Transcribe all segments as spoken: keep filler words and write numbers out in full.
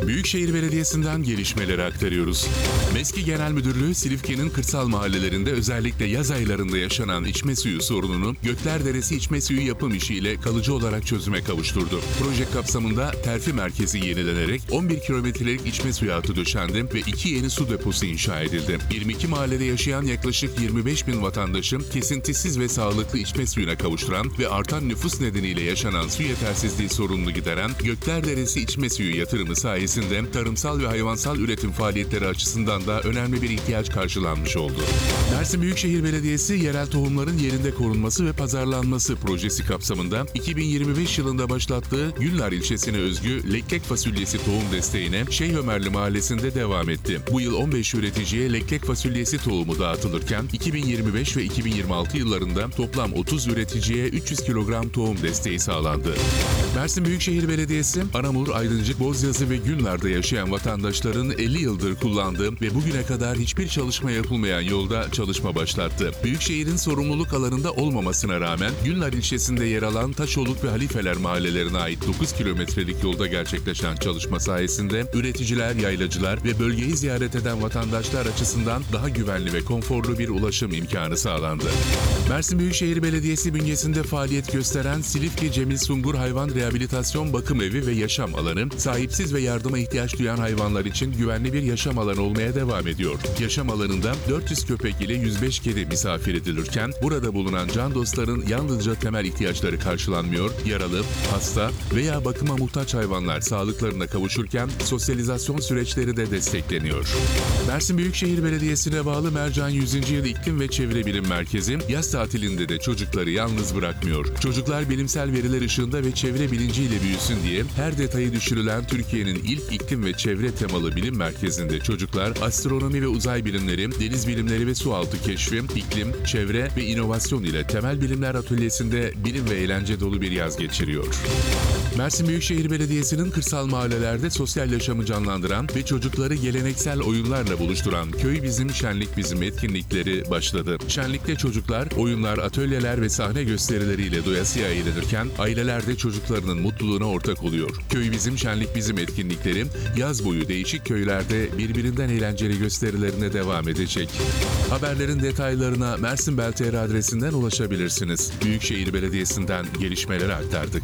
Büyükşehir Belediyesi'nden gelişmeleri aktarıyoruz. MESKİ Genel Müdürlüğü, Silifke'nin kırsal mahallelerinde özellikle yaz aylarında yaşanan içme suyu sorununu Göklerderesi içme suyu yapım işiyle kalıcı olarak çözüme kavuşturdu. Proje kapsamında terfi merkezi yenilenerek on bir kilometrelik içme suyu hattı döşendi ve iki yeni su deposu inşa edildi. yirmi iki mahallede yaşayan yaklaşık yirmi beş bin vatandaşın kesintisiz ve sağlıklı içme suyuna kavuşturan ve artan nüfus nedeniyle yaşanan su yetersizliği sorununu gideren Göklerderesi içme suyu yatırımı sayesinde tarımsal ve hayvansal üretim faaliyetleri açısından da önemli bir ihtiyaç karşılanmış oldu. Mersin Büyükşehir Belediyesi, yerel tohumların yerinde korunması ve pazarlanması projesi kapsamında iki bin yirmi beş yılında başlattığı Gülnar ilçesine özgü leklek fasulyesi tohum desteğine Şeyh Ömerli Mahallesi'nde devam etti. Bu yıl on beş üreticiye leklek fasulyesi tohumu dağıtılırken iki bin yirmi beş ve iki bin yirmi altı yıllarında toplam otuz üreticiye üç yüz kilogram tohum desteği sağlandı. Mersin Büyükşehir Belediyesi, Anamur, Aydıncık, Bozyazı ve Gülnar'da yaşayan vatandaşların elli yıldır kullandığı ve bugüne kadar hiçbir çalışma yapılmayan yolda çalışma başlattı. Büyükşehir'in sorumluluk alanında olmamasına rağmen Gülnar ilçesinde yer alan Taşoluk ve Halifeler mahallelerine ait dokuz kilometrelik yolda gerçekleşen çalışma sayesinde üreticiler, yaylacılar ve bölgeyi ziyaret eden vatandaşlar açısından daha güvenli ve konforlu bir ulaşım imkanı sağlandı. Mersin Büyükşehir Belediyesi bünyesinde faaliyet gösteren Silifke Cemil Sungur Hayvan Rehabilitasyon Bakım Evi ve Yaşam Alanı, sahipsiz ve yardıma ihtiyaç duyan hayvanlar için güvenli bir yaşam alanı olmaya devam ediyor. Yaşam alanında dört yüz köpek ile yüz beş kedi misafir edilirken, burada bulunan can dostların yalnızca temel ihtiyaçları karşılanmıyor, yaralı, hasta veya bakıma muhtaç hayvanlar sağlıklarına kavuşurken sosyalizasyon süreçleri de destekleniyor. Mersin Büyükşehir Belediyesi'ne bağlı Mercan yüzüncü Yıl İklim ve Çevre Bilim Merkezi, yaz tatilinde de çocukları yalnız bırakmıyor. Çocuklar bilimsel veriler ışığında ve çevre bilinciyle büyüsün diye her detayı düşürülen Türkiye'nin ilk iklim ve çevre temalı bilim merkezinde çocuklar astronomi ve uzay bilimleri, deniz bilimleri ve sualtı keşfi, iklim, çevre ve inovasyon ile temel bilimler atölyesinde bilim ve eğlence dolu bir yaz geçiriyor. Mersin Büyükşehir Belediyesi'nin kırsal mahallelerde sosyal yaşamı canlandıran ve çocukları geleneksel oyunlarla buluşturan Köy Bizim Şenlik Bizim etkinlikleri başladı. Şenlikte çocuklar, oyunlar, atölyeler ve sahne gösterileriyle doyasıya eğlenirken aileler de çocuklarının mutluluğuna ortak oluyor. Köy Bizim Şenlik Bizim etkinlikleri yaz boyu değişik köylerde birbirinden eğlenceli gösterilerine devam edecek. Haberlerin detaylarına Mersin Bel nokta t r adresinden ulaşabilirsiniz. Büyükşehir Belediyesi'nden gelişmeleri aktardık.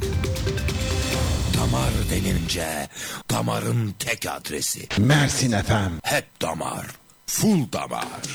Damar denince damarın tek adresi. Mersin F M. Hep damar. Full damar.